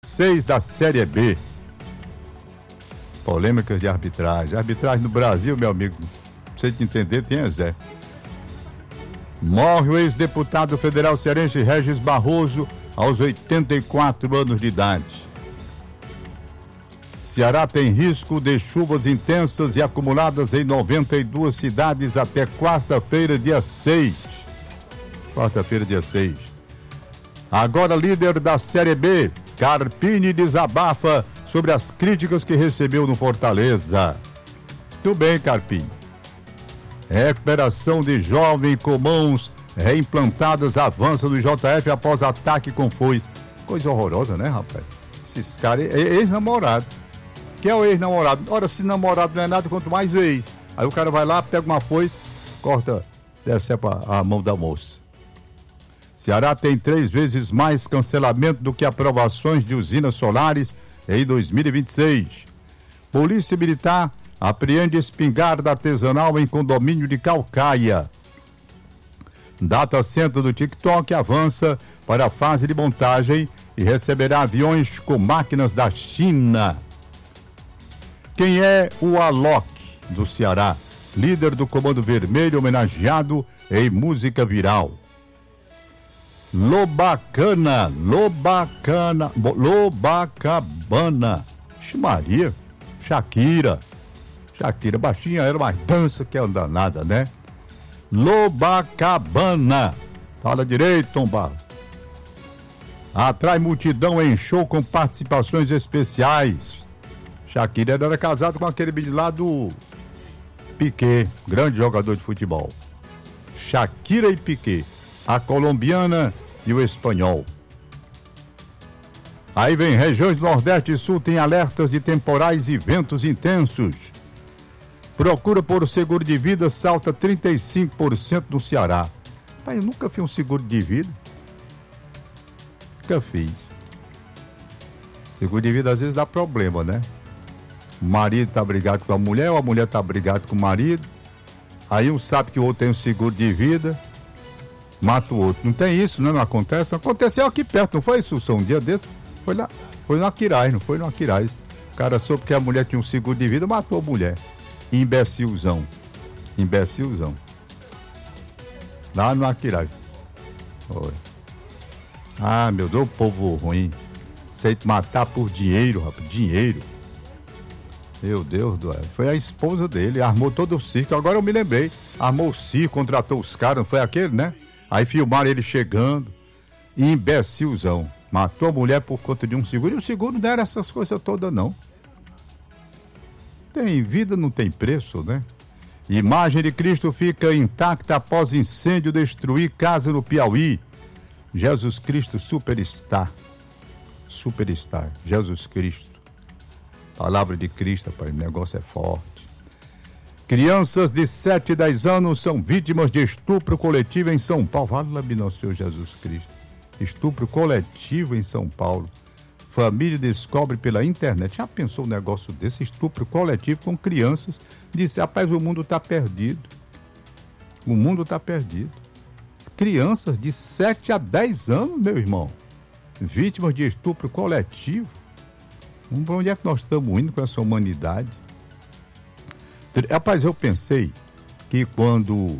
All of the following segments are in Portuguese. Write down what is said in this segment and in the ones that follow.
6 da Série B. Polêmicas de arbitragem. Arbitragem no Brasil, meu amigo, pra você te entender, tem Zé. Morre o ex-deputado federal cearense Regis Barroso aos 84 anos de idade. Ceará tem risco de chuvas intensas e acumuladas em 92 cidades até quarta-feira, dia 6. Quarta-feira, dia 6. Agora, líder da Série B, Carpini desabafa sobre as críticas que recebeu no Fortaleza. Tudo bem, Carpini. Recuperação de jovem com mãos reimplantadas avança do JF após ataque com foice. Coisa horrorosa, né, rapaz? Esses caras, ex-namorado. Que é o ex-namorado? Ora, se namorado não é nada, quanto mais ex. Aí o cara vai lá, pega uma foice, corta, deve ser a mão da moça. Ceará tem 3 vezes mais cancelamento do que aprovações de usinas solares em 2026. Polícia Militar apreende espingarda artesanal em condomínio de Caucaia. Data Center do TikTok avança para a fase de montagem e receberá aviões com máquinas da China. Quem é o Alok do Ceará? Líder do Comando Vermelho homenageado em música viral. Lobacabana. Ixi, Maria. Shakira, baixinha era, mas dança que é uma danada, né? Lobacabana. Fala direito, Tomba. Atrai multidão em show com participações especiais. Shakira era casada com aquele menino lá do Piquet, grande jogador de futebol. Shakira e Piquet, a colombiana e o espanhol. Aí vem, regiões do Nordeste e Sul tem alertas de temporais e ventos intensos. Procura por seguro de vida salta 35% no Ceará. Pai, eu nunca fiz um seguro de vida. Nunca fiz. Seguro de vida às vezes dá problema, né? O marido tá brigado com a mulher, ou a mulher tá brigada com o marido. Aí um sabe que o outro tem um seguro de vida, mata o outro. Não tem isso, né? Não acontece? Aconteceu aqui perto, não foi isso? Um dia desse? Foi no Aquiraz, não foi no Aquiraz. O cara soube que a mulher tinha um seguro de vida, matou a mulher. Imbecilzão. Lá no Aquiraz. Foi. Ah, meu Deus, povo ruim. Sei te matar por dinheiro, rapaz, dinheiro. Meu Deus do céu. Foi a esposa dele, armou todo o circo. Agora eu me lembrei. Armou o circo, contratou os caras, não foi aquele, né? Aí filmaram ele chegando. Imbecilzão. Matou a mulher por conta de um seguro. E o seguro não era essas coisas todas, não. Tem vida, não tem preço, né? Imagem de Cristo fica intacta após incêndio destruir casa no Piauí. Jesus Cristo Superstar. Jesus Cristo. Palavra de Cristo, rapaz, o negócio é forte. Crianças de 7 e 10 anos são vítimas de estupro coletivo em São Paulo. Fala-me, nosso Senhor Jesus Cristo. Estupro coletivo em São Paulo. Família descobre pela internet. Já pensou um negócio desse? Estupro coletivo com crianças. Disse, rapaz, o mundo está perdido. O mundo está perdido. Crianças de 7 a 10 anos, meu irmão. Vítimas de estupro coletivo. Para onde é que nós estamos indo com essa humanidade? Rapaz, eu pensei que quando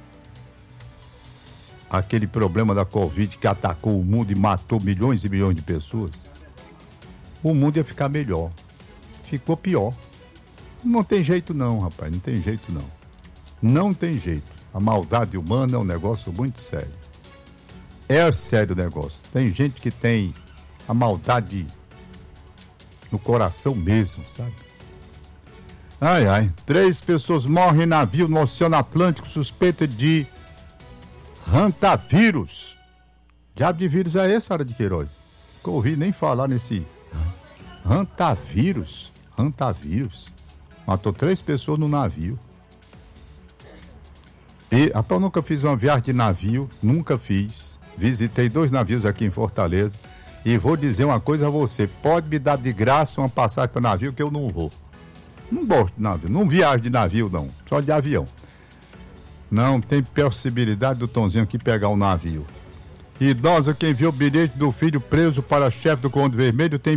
aquele problema da Covid que atacou o mundo e matou milhões e milhões de pessoas, o mundo ia ficar melhor. Ficou pior. Não tem jeito não, rapaz, não tem jeito não. Não tem jeito. A maldade humana é um negócio muito sério. É sério o negócio. Tem gente que tem a maldade no coração mesmo, sabe? 3 pessoas morrem em navio no Oceano Atlântico suspeita de hantavírus. Diabo de vírus é esse, Sara de Queiroz? Nunca ouvi nem falar nesse hantavírus. Matou 3 pessoas no navio. E, rapaz, eu nunca fiz uma viagem de navio, nunca fiz. Visitei 2 navios aqui em Fortaleza. E vou dizer uma coisa a você, pode me dar de graça uma passagem para navio que eu não vou. Não gosto de navio, não viajo de navio não, só de avião. Não tem possibilidade do Tonzinho aqui pegar um navio. Idosa que enviou bilhete do filho preso para chefe do Comando Vermelho tem